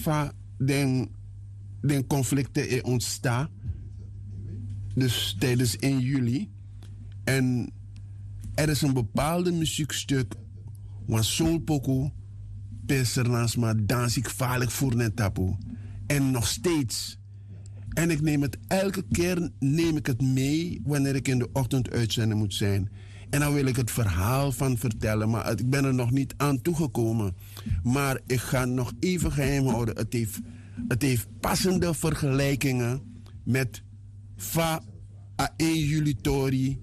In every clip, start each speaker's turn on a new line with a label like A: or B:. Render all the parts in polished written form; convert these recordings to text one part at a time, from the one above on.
A: van den conflicten in ontstaan. Dus tijdens 1 juli. En er is een bepaalde muziekstuk. Want zo'n pokoe. Pessernaas maar dans ik vaarlijk voor net tapu. En nog steeds. En ik neem het elke keer mee wanneer ik in de ochtenduitzending moet zijn. En dan wil ik het verhaal van vertellen, maar ik ben er nog niet aan toegekomen. Maar ik ga nog even geheim houden. Het heeft passende vergelijkingen met va a 1 juli tori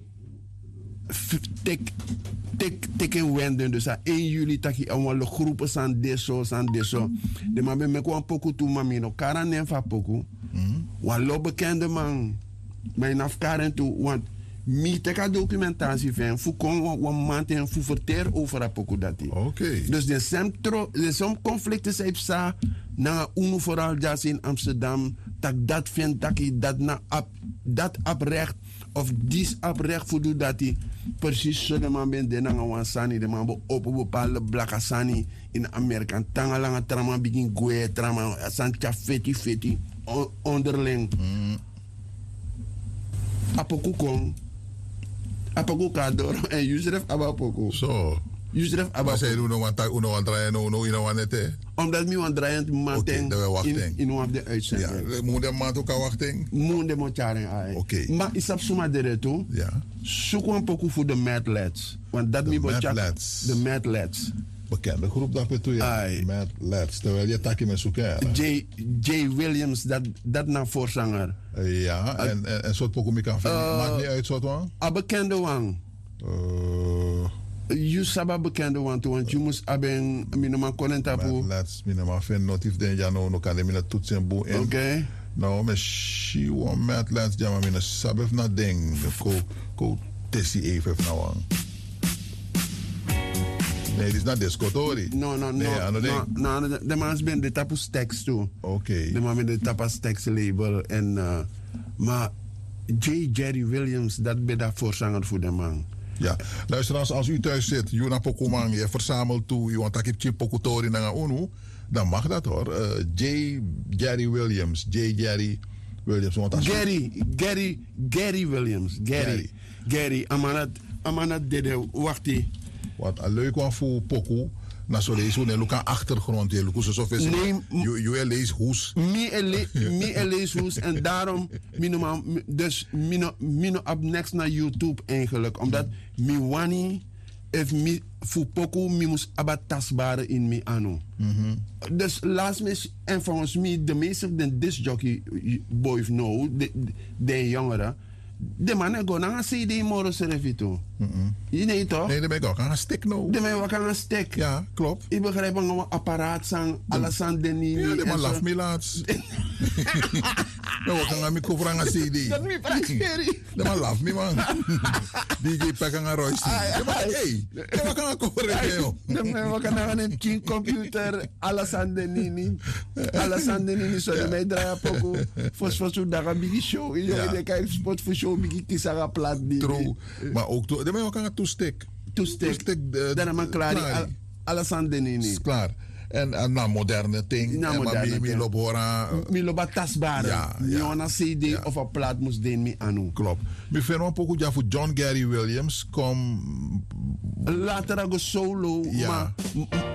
A: tik en wenden. Dus a 1 juli taki alle groepen san deso. De man ben me kwam poku tu mamino karanen va poku. Wallo bekende man. Mijn afkaren toe, want mi teka documentatie van fu kon wan maand en fu verter over a poku dati. Dus de som conflicten zijn sa na unu vooral jas in Amsterdam dat vindt dat na dat oprecht of dis oprecht voor dat die precies zo de man ben de na wan sani de man op bepaalde blaka sani in Amerika tanga langa trama begin goe trama san feti onderling. Apoku kon Apoku kador en Yusref Abapoko.
B: Zo.
A: Yusref Abapoko.
B: Maar zij doen nog draaien,
A: omdat mi want draaien maten in one of de uitzendingen.
B: Ja, moet de maand ook al wachten?
A: Moet de mocharen ai.
B: Oké.
A: Maar is op zomaar de toe.
B: Ja.
A: Zoek een pokoe voor de Mad Lads. Want dat mi bochak. De Mad Lads.
B: Bekende groep dat we toe, ja. Mad Lads. Terwijl je takje met zoeken.
A: J. Williams, dat na voorzanger.
B: Ja, en soort pokoe mi kan vinden. Maakt niet uit soort wang?
A: A bekende wang. Je saba bekende want je moest hebben minimaal konentapu.
B: Laat minimaal vinden notief den ja no kan de mina toetsen boe in.
A: Oké.
B: Nou, maar she want met laat ja maar mina sabef na ding. Ko tessie even nou aan. Nee, dit is not discotori.
A: No. De man ben de tapus tekst toe.
B: Oké.
A: De man ben de tapas tekst label en maar Jerry Williams dat ben daar voorzanger voor de man.
B: Ja, luister, als u thuis zit, Juna Pokumang, je verzamelt toe, je want ik heb Pokutori naar UNU, dan mag dat hoor. Jerry Williams. Want
A: Gary Williams. Gary, amanat dede, wacht die.
B: Wat een leuk was voor Poku. Na zo lees hoe een achtergrond je lukt zo veel. Je leest hoes.
A: Me lees hoes en daarom mino op next naar YouTube eigenlijk omdat mi wani if mi voor poku mi mus abatasbare in mi anu. Dus laatst mis en volgens mij de meeste den discjockey boys know de jongeren. De mannen gaan naar een CD morgen servito. Je weet toch?
B: Nee, dan ben ik ook aan een stick nou.
A: De man kan een stick.
B: Ja, klopt.
A: Ik begrijp een apparaat zijn, alles aan de niet.
B: Ja, de man laf me laatst. We gaan met kofferen aan een CD.
A: Dat is niet praktijk.
B: De man laf me man. DJ pak aan een royce. Hey, we gaan een kofferen.
A: De man kan naar een king computer, alles aan de niet. Alles aan de niet. Zo de mij draaien poco. Voor zo'n dag een biggie show. Je kijkt spot voor show biggie kisara plat.
B: True. Maar ook de man kan een toestek.
A: Dat man klaar. Alles aan de niet.
B: Klaar. En na moderne ding.
A: Na moderne
B: ding.
A: Mi loba tasbare.
B: Ja.
A: Een CD of een plaat moest den mi anu.
B: Klopt. Mi vind ook ja voor John Gary Williams kom
A: later go solo.
B: Ja.
A: Maar